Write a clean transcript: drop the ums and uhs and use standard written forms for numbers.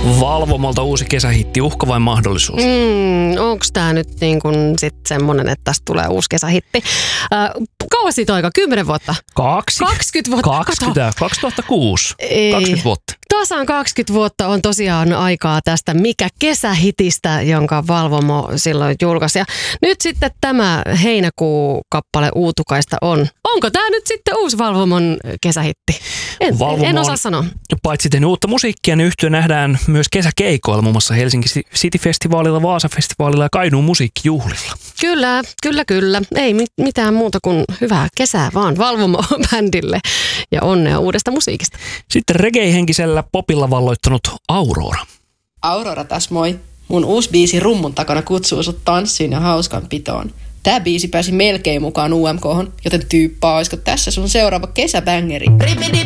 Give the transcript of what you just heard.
Valvomolta uusi kesähitti, uhka vai mahdollisuus? Onko tämä nyt niin kun sit semmonen, että tästä tulee uusi kesähitti? Kauan siitä aika? 10 vuotta? 20 vuotta. 2006. 20 vuotta. Tasan 20 vuotta on tosiaan aikaa tästä Mikä kesähitistä, jonka Valvomo silloin julkaisi. Ja nyt sitten tämä heinäkuu-kappale Uutukaista on. Onko tämä nyt sitten uusi Valvomon kesähitti? En osaa sanoa. Paitsi tehnyt uutta musiikkia, niin yhtye nähdään myös kesäkeikoilla, muun muassa Helsinki City-festivaalilla, Vaasa-festivaalilla ja Kainuun musiikkijuhlilla. Kyllä. Ei mitään muuta kuin hyvää kesää vaan Valvomo-bändille ja onnea uudesta musiikista. Sitten reggae-henkisellä popilla valloittanut Aurora. Aurora tässä moi. Mun uusi biisi Rummun takana kutsuu sut tanssiin ja hauskanpitoon. Tää biisi pääsi melkein mukaan UMK:hon, joten tyyppaa, oisko tässä sun seuraava kesäbängeri?